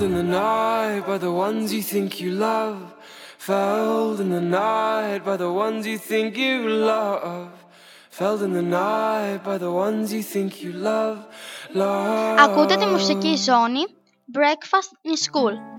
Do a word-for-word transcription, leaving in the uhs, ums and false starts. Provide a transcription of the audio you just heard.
In the night by the ones you think you love, felled in the night by the ones you think you love, felled in the night by the ones you think you love, love. Ακούτε τη μουσική ζώνη Breakfast in School.